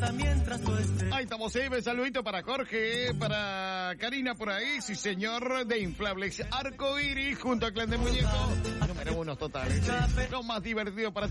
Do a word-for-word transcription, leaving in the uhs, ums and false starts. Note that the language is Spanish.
casa mientras tú estés. Ahí estamos, eh, saludito para Jorge, para Karina por ahí, sí señor, de Inflables Arcoiris, junto a Clan de Muñeco, número uno total, eh. Lo más divertido para ti.